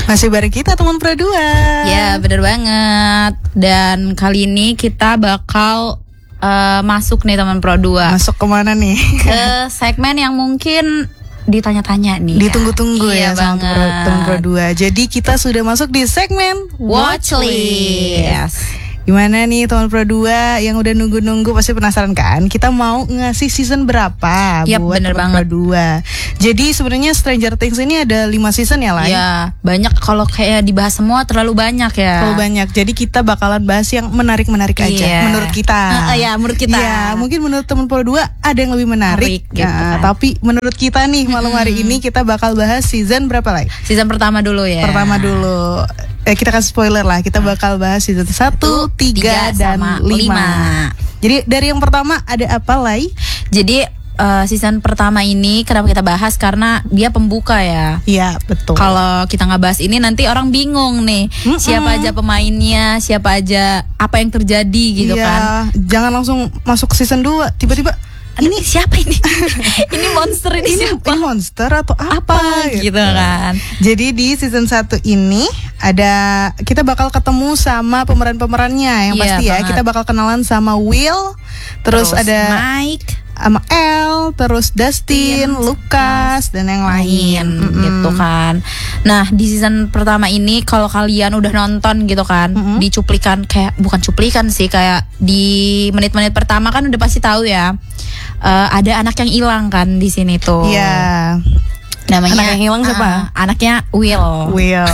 Masih bareng kita teman Pro 2. Ya bener banget. Dan kali ini kita bakal masuk nih teman Pro 2. Masuk kemana nih? Ke segmen yang mungkin ditanya-tanya nih. Ditunggu-tunggu ya sama teman Pro 2. Jadi kita sudah masuk di segmen Watchlist. Gimana nih teman Pro 2 yang udah nunggu-nunggu pasti penasaran kan? Kita mau ngasih season berapa buat teman Pro 2. Jadi sebenarnya Stranger Things ini ada 5 season ya lah. Ya, banyak kalau kayak dibahas semua terlalu banyak ya. Terlalu banyak. Jadi kita bakalan bahas yang menarik-menarik aja menurut kita. Ya, menurut kita. Ya, mungkin menurut teman Pro 2 ada yang lebih menarik gitu kan. Tapi menurut kita nih malam hari ini kita bakal bahas season berapa lagi? Season pertama dulu ya. Pertama dulu. Kita kasih spoiler lah. Kita bakal bahas season 1, 3 dan 5. Jadi dari yang pertama ada apa Lai? Jadi season pertama ini kenapa kita bahas karena dia pembuka ya. Iya betul. Kalau kita nggak bahas ini nanti orang bingung nih siapa aja pemainnya, siapa aja apa yang terjadi gitu kan. Jangan langsung masuk season 2 tiba-tiba ini siapa ini? Ini monster ini siapa? Ini monster atau apa gitu kan. Jadi di season 1 ini kita bakal ketemu sama pemeran-pemerannya yang pasti ya. Kita bakal kenalan sama Will, terus ada Mike, sama Elle, terus Dustin, Lucas dan yang lain gitu kan. Nah, di season pertama ini kalau kalian udah nonton gitu kan, di cuplikan kayak bukan cuplikan sih, kayak di menit-menit pertama kan udah pasti tahu ya. Ada anak yang hilang kan di sini tuh. Iya. Namanya anak yang hilang siapa? Anaknya Will.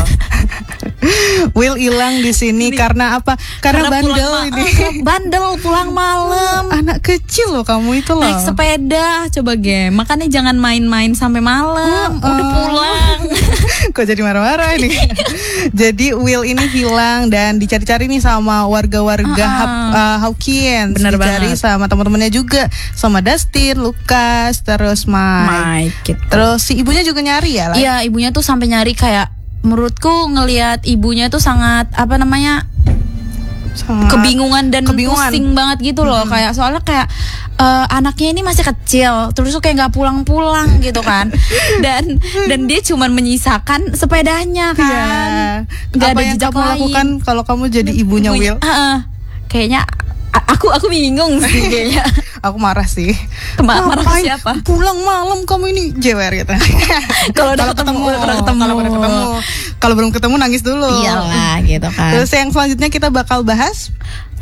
Will hilang di sini karena apa? Karena bandel ini. Bandel pulang malam. Anak kecil loh kamu itu loh. Naik sepeda, coba makanya jangan main-main sampai malam. Udah pulang. Kok jadi marah-marah ini? Jadi Will ini hilang dan dicari-cari nih sama warga-warga Hawkins. Bener dicari banget. sama teman-temannya juga, sama Dustin, Lucas, terus Mike gitu. Terus si ibunya juga nyari ya lah. Iya, ibunya tuh sampai nyari kayak menurutku ngelihat ibunya tuh sangat kebingungan dan pusing banget gitu loh. Kayak soalnya kayak anaknya ini masih kecil, terus tuh kayak nggak pulang-pulang gitu kan. dan dia cuman menyisakan sepedanya kan. Nggak ada jejak lain. Apa yang kamu lakukan kalau kamu jadi ibunya Will? Kayaknya aku bingung sih kayaknya. Aku marah sih. Marah ke siapa? Pulang malam kamu ini jewer gitu. Kalau ketemu. Kalau belum ketemu nangis dulu. Iyalah gitu kan. Terus yang selanjutnya kita bakal bahas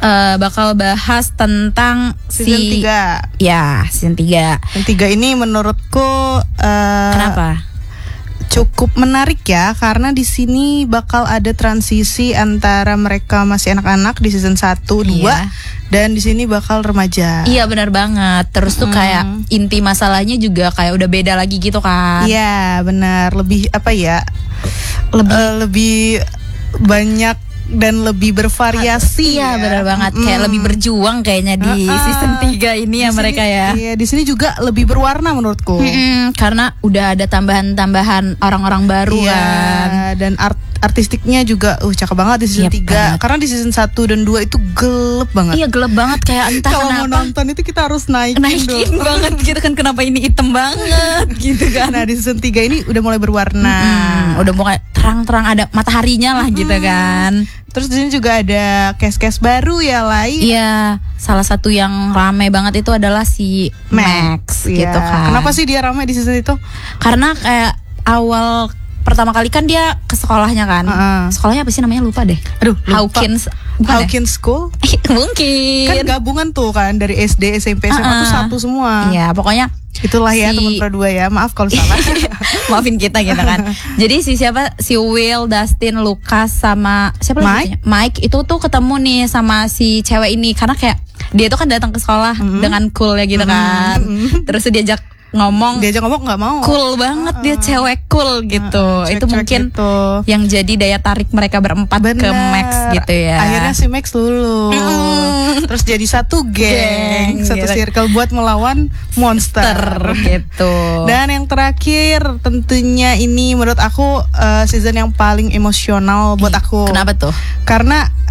tentang season 3. Ya, season 3. Season 3 ini menurutku kenapa? Cukup menarik ya, karena di sini bakal ada transisi antara mereka masih anak-anak di season 1, 2 dan di sini bakal remaja. Iya benar banget. Terus tuh kayak inti masalahnya juga kayak udah beda lagi gitu kan. Iya benar, lebih apa ya? Lebih banyak dan lebih bervariasi. Iya benar banget. Kayak lebih berjuang kayaknya di season 3 ini ya mereka ya. Iya, di sini juga lebih berwarna menurutku. Karena udah ada tambahan-tambahan orang-orang baru kan. Dan artistiknya juga cakep banget di season 3. Karena di season 1 dan 2 itu gelap banget. Iya gelap banget, kayak entah kalau kenapa. Kalau mau nonton itu kita harus naikin banget gitu kan, kenapa ini hitam banget gitu kan. Nah di season 3 ini udah mulai berwarna. Udah mulai terang-terang, ada mataharinya lah gitu kan. Terus di sini juga ada case-case baru ya Lai. Iya, salah satu yang ramai banget itu adalah si Max gitu kan. Kenapa sih dia ramai di season itu? Karena kayak awal pertama kali kan dia ke sekolahnya kan. Sekolahnya apa sih namanya, lupa deh. Aduh, Hawkins. Hawkins School? Mungkin. Kan gabungan tuh kan dari SD, SMP, SMA tuh satu semua. Iya, pokoknya itulah ya teman Pro 2 ya. Maaf kalau salah. Maafin kita gitu kan. Jadi si Will, Dustin, Lucas sama siapa lagi? Mike itu tuh ketemu nih sama si cewek ini karena kayak dia tuh kan datang ke sekolah dengan cool ya gitu kan. Terus diajak ngomong nggak mau. Cool banget dia, cewek cool gitu. Itu mungkin gitu yang jadi daya tarik mereka berempat ke Max gitu ya. Akhirnya si Max lulus. Terus jadi satu geng, satu circle buat melawan monster gitu. Dan yang terakhir tentunya ini menurut aku season yang paling emosional buat aku. Kenapa tuh? Karena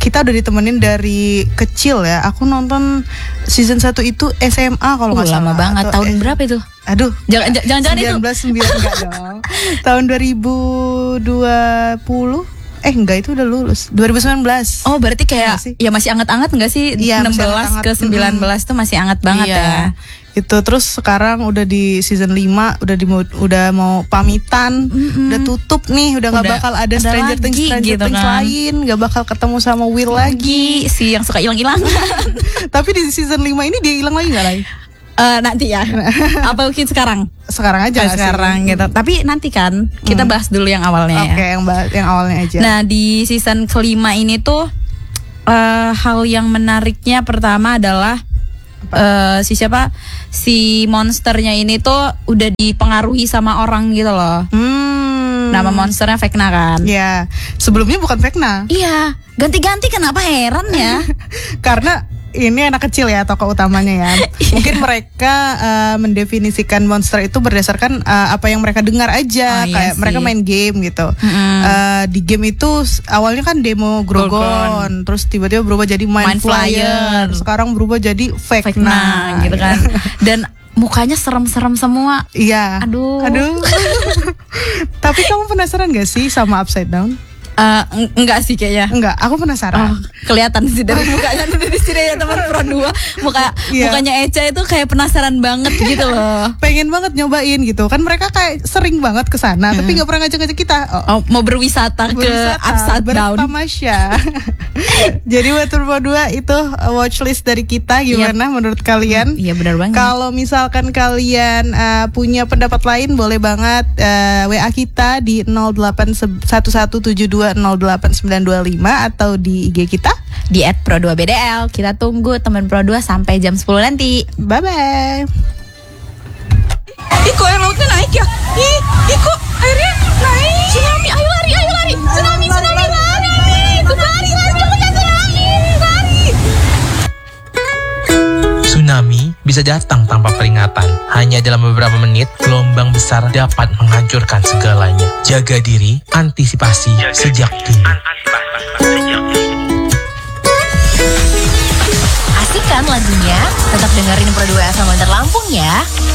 kita udah ditemenin dari kecil ya. Aku nonton season 1 itu SMA kalau nggak salah. Lama banget. Tahun berapa itu? Aduh, jangan itu. 1999 enggak dong. Tahun 2020. Enggak, itu udah lulus 2019. Oh, berarti kayak ya masih anget-anget enggak sih? Iya, 16 ke 19 tuh masih anget banget ya. Itu terus sekarang udah di season 5 udah mau pamitan, udah tutup nih, udah nggak bakal ada Stranger Things gitu lain, nggak bakal ketemu sama Will lagi si yang suka hilang-hilangan. Tapi di season 5 ini dia hilang lagi nggak, Lai? Nanti ya. Apa mungkin sekarang aja sekarang gitu. Tapi nanti kan kita bahas dulu yang awalnya. Oke, yang awalnya aja. Nah, di season kelima ini tuh hal yang menariknya pertama adalah si monsternya ini tuh udah dipengaruhi sama orang gitu loh. Nama monsternya Vecna kan? Iya. Sebelumnya bukan Vecna. Iya. Ganti-ganti, kenapa, heran ya? Karena ini anak kecil ya tokoh utamanya ya. Mungkin mereka mendefinisikan monster itu berdasarkan apa yang mereka dengar aja. Kayak mereka main game gitu. Di game itu awalnya kan demo Grogon, terus tiba-tiba berubah jadi Mind Flyer. Sekarang berubah jadi Vecna gitu kan. Dan mukanya serem-serem semua. Iya. Aduh. Tapi kamu penasaran gak sih sama Upside Down? Enggak sih kayaknya. Enggak, aku penasaran. Kelihatan sih dari mukanya di sini ya teman Pro 2. Mukanya Echa itu kayak penasaran banget gitu loh. Pengen banget nyobain gitu. Kan mereka kayak sering banget ke sana tapi enggak pernah ngajak-ngajak kita. Mau berwisata ke Upside Down. Bertamasya. Jadi buat Pro 2 itu watchlist dari kita, gimana menurut kalian? Iya, benar banget. Kalau misalkan kalian punya pendapat lain, boleh banget WA kita di 081172 08925 atau di IG kita di @pro2bdl. Kita tunggu teman Pro 2 sampai jam 10 nanti. Bye bye. Kok air lautnya naik ya? Kok airnya naik? Tsunami, ayo lari. Tsunami, lari. Lari, cepetan tsunami, lari. Tsunami bisa datang tanpa peringatan. Hanya dalam beberapa menit, gelombang besar dapat menghancurkan segalanya. Jaga diri, antisipasi sejak dini. Asik kan lagunya? Tetap dengerin Pro 2 FM Bantar Lampung ya.